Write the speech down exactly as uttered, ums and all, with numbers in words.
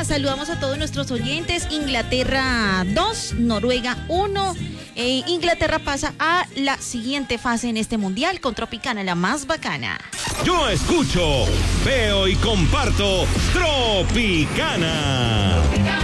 saludamos a todos nuestros oyentes. Inglaterra dos, Noruega uno. Eh, Inglaterra pasa a la siguiente fase en este mundial con Tropicana, la más bacana. Yo escucho, veo y comparto Tropicana.